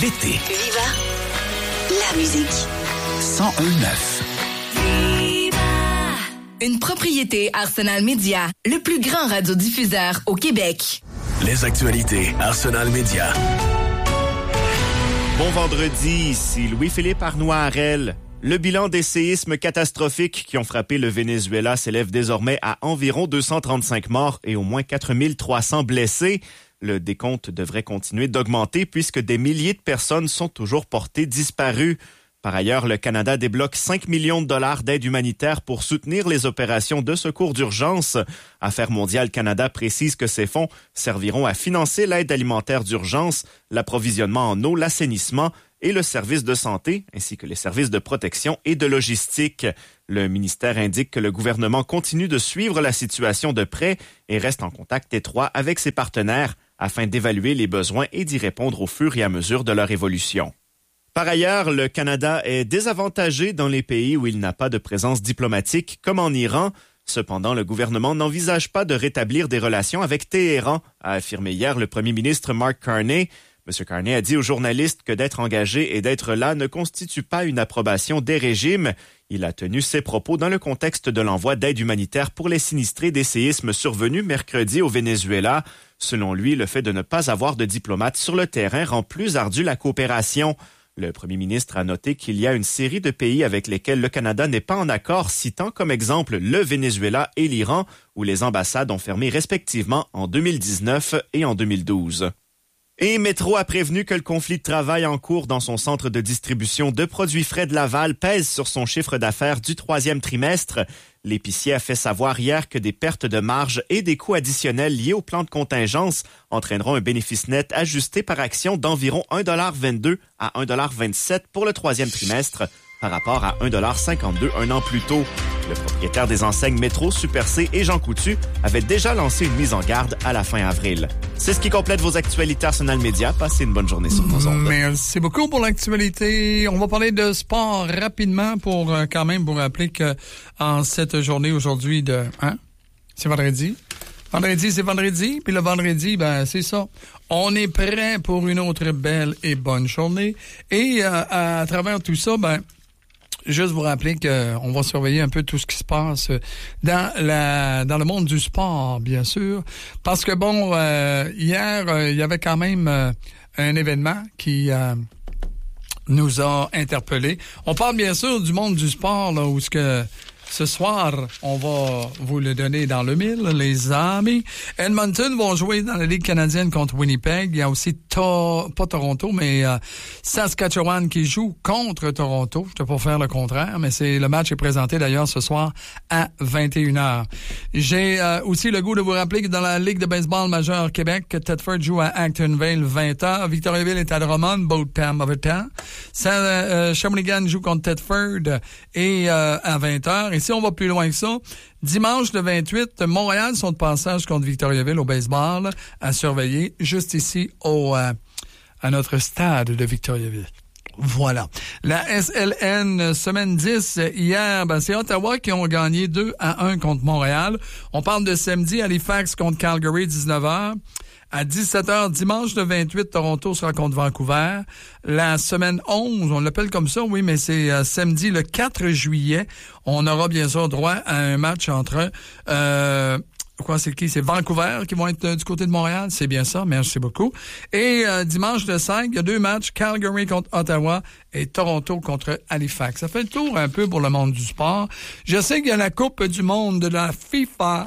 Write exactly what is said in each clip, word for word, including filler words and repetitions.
l'été. Viva la musique. cent un neuf. Une propriété Arsenal Média, le plus grand radiodiffuseur au Québec. Les actualités Arsenal Média. Bon vendredi, ici Louis-Philippe Arnois-Harel. Le bilan des séismes catastrophiques qui ont frappé le Venezuela s'élève désormais à environ deux cent trente-cinq morts et au moins quatre mille trois cents blessés. Le décompte devrait continuer d'augmenter puisque des milliers de personnes sont toujours portées disparues. Par ailleurs, le Canada débloque cinq millions de dollars d'aide humanitaire pour soutenir les opérations de secours d'urgence. Affaires mondiales Canada précise que ces fonds serviront à financer l'aide alimentaire d'urgence, l'approvisionnement en eau, l'assainissement et le service de santé, ainsi que les services de protection et de logistique. Le ministère indique que le gouvernement continue de suivre la situation de près et reste en contact étroit avec ses partenaires afin d'évaluer les besoins et d'y répondre au fur et à mesure de leur évolution. Par ailleurs, le Canada est désavantagé dans les pays où il n'a pas de présence diplomatique, comme en Iran. Cependant, le gouvernement n'envisage pas de rétablir des relations avec Téhéran, a affirmé hier le premier ministre Mark Carney. M. Carney a dit aux journalistes que d'être engagé et d'être là ne constitue pas une approbation des régimes. Il a tenu ses propos dans le contexte de l'envoi d'aide humanitaire pour les sinistrés des séismes survenus mercredi au Venezuela. Selon lui, le fait de ne pas avoir de diplomates sur le terrain rend plus ardue la coopération. Le premier ministre a noté qu'il y a une série de pays avec lesquels le Canada n'est pas en accord, citant comme exemple le Venezuela et l'Iran, où les ambassades ont fermé respectivement en deux mille dix-neuf et en deux mille douze. Et Métro a prévenu que le conflit de travail en cours dans son centre de distribution de produits frais de Laval pèse sur son chiffre d'affaires du troisième trimestre. L'épicier a fait savoir hier que des pertes de marge et des coûts additionnels liés au plan de contingence entraîneront un bénéfice net ajusté par action d'environ un virgule vingt-deux à un virgule vingt-sept pour le troisième trimestre par rapport à un virgule cinquante-deux un an plus tôt. Le propriétaire des enseignes Métro, Super C et Jean Coutu avait déjà lancé une mise en garde à la fin avril. C'est ce qui complète vos actualités Arsenal Média. Passez une bonne journée sur nos ondes. Merci beaucoup pour l'actualité. On va parler de sport rapidement pour euh, quand même vous rappeler que en cette journée aujourd'hui de... Hein? C'est vendredi. Vendredi, c'est vendredi. Puis le vendredi, ben c'est ça. On est prêt pour une autre belle et bonne journée. Et euh, à, à travers tout ça, ben... juste vous rappeler qu'on va surveiller un peu tout ce qui se passe dans la dans le monde du sport, bien sûr. Parce que, bon, euh, hier, euh, il y avait quand même euh, un événement qui euh, nous a interpellés. On parle, bien sûr, du monde du sport, là, où ce que... Ce soir, on va vous le donner dans le mille, les amis. Edmonton vont jouer dans la Ligue canadienne contre Winnipeg. Il y a aussi, to- pas Toronto, mais euh, Saskatchewan qui joue contre Toronto. Je ne vais pas faire le contraire, mais c'est le match est présenté d'ailleurs ce soir à vingt et une heures. J'ai euh, aussi le goût de vous rappeler que dans la Ligue de baseball majeure Québec, Thetford joue à Actonville vingt heures. Victoriaville est à Drummond, Boatham Overton. Euh, Shawinigan joue contre Thetford et euh, à vingt heures. Et si on va plus loin que ça, dimanche le vingt-huit, Montréal sont de passage contre Victoriaville au baseball à surveiller juste ici au euh, à notre stade de Victoriaville. Voilà. La S L N semaine dix, hier, ben, c'est Ottawa qui ont gagné deux à un contre Montréal. On parle de samedi, Halifax contre Calgary, dix-neuf heures. À dix-sept heures, dimanche le vingt-huit, Toronto sera contre Vancouver. La semaine onze, on l'appelle comme ça, oui, mais c'est euh, samedi le quatre juillet. On aura bien sûr droit à un match entre... Euh, quoi, c'est qui? C'est Vancouver qui vont être euh, du côté de Montréal. C'est bien ça, merci beaucoup. Et euh, dimanche le cinq, il y a deux matchs, Calgary contre Ottawa et Toronto contre Halifax. Ça fait le tour un peu pour le monde du sport. Je sais qu'il y a la Coupe du monde de la FIFA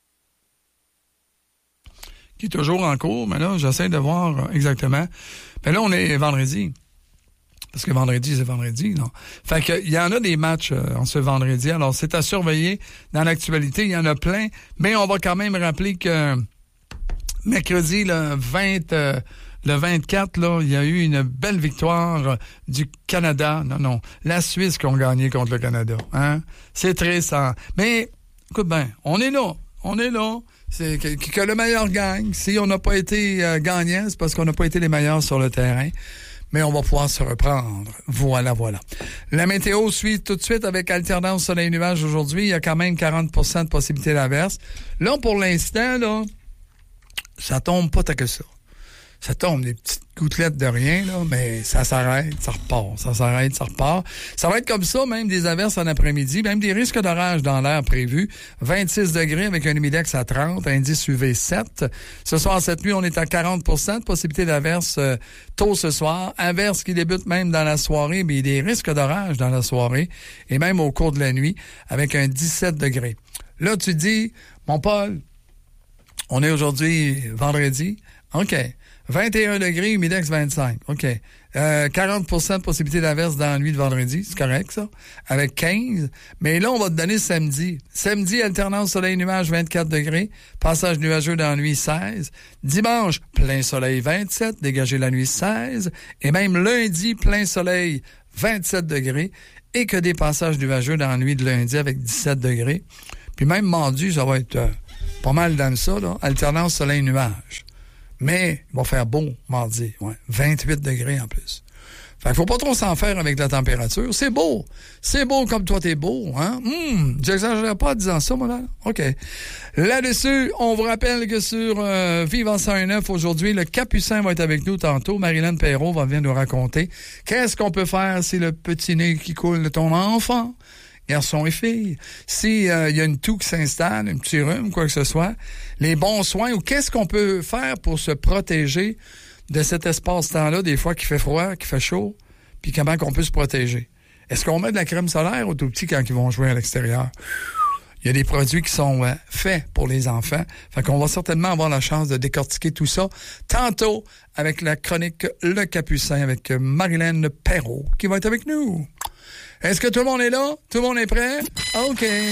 qui est toujours en cours, mais là, j'essaie de voir exactement. Mais là, on est vendredi. Parce que vendredi, c'est vendredi, non? Fait que, il y en a des matchs euh, en ce vendredi. Alors, c'est à surveiller dans l'actualité. Il y en a plein. Mais on va quand même rappeler que mercredi, le vingt, euh, le vingt-quatre, là, il y a eu une belle victoire du Canada. Non, non. La Suisse qui ont gagné contre le Canada. Hein? C'est triste, hein? Mais, écoute bien, on est là. On est là. C'est que, que le meilleur gagne. Si on n'a pas été euh, gagnant, c'est parce qu'on n'a pas été les meilleurs sur le terrain. Mais on va pouvoir se reprendre. Voilà, voilà. La météo suit tout de suite avec alternance soleil-nuage aujourd'hui. Il y a quand même quarante pour cent de possibilité d'averse. Là, pour l'instant, là, ça tombe pas tant que ça. ça tombe des petites gouttelettes de rien, là, mais ça s'arrête, ça repart, ça s'arrête, ça repart. Ça va être comme ça, même des averses en après-midi, même des risques d'orage dans l'air prévus. vingt-six degrés avec un humidex à trente, indice U V sept. Ce soir, cette nuit, on est à quarante pour cent de possibilité d'averses euh, tôt ce soir. Averses qui débutent même dans la soirée, mais des risques d'orage dans la soirée et même au cours de la nuit avec un dix-sept degrés. Là, tu dis, mon Paul, on est aujourd'hui vendredi. OK. vingt et un degrés, humidex vingt-cinq. OK. Euh, quarante pour cent de possibilité d'averse dans la nuit de vendredi. C'est correct, ça? Avec quinze. Mais là, on va te donner samedi. Samedi, alternance soleil-nuage, vingt-quatre degrés. Passage nuageux dans la nuit, seize. Dimanche, plein soleil, vingt-sept. Dégagé la nuit, seize. Et même lundi, plein soleil, vingt-sept degrés. Et que des passages nuageux dans la nuit de lundi avec dix-sept degrés. Puis même mardi, ça va être euh, pas mal dans ça, là. Alternance soleil-nuage. Mais il va faire beau mardi, ouais. vingt-huit degrés en plus. Fait qu'il faut pas trop s'en faire avec la température. C'est beau. C'est beau comme toi t'es beau, hein? Hum, j'exagère pas en disant ça, moi, là. OK. Là-dessus, on vous rappelle que sur euh, Vivant cent un neuf aujourd'hui, le Capucin va être avec nous tantôt. Marilyn Perrault va venir nous raconter qu'est-ce qu'on peut faire si le petit nez qui coule de ton enfant, garçon et fille, si il euh, y a une toux qui s'installe, un petit rhume, quoi que ce soit, les bons soins ou qu'est-ce qu'on peut faire pour se protéger de cet espace-temps-là, des fois qui fait froid, qui fait chaud, puis comment qu'on peut se protéger. Est-ce qu'on met de la crème solaire aux tout petits quand ils vont jouer à l'extérieur? Il y a des produits qui sont euh, faits pour les enfants. Fait qu'on va certainement avoir la chance de décortiquer tout ça tantôt avec la chronique Le Capucin avec Marilyn Perrault qui va être avec nous. Est-ce que tout le monde est là? Tout le monde est prêt? OK.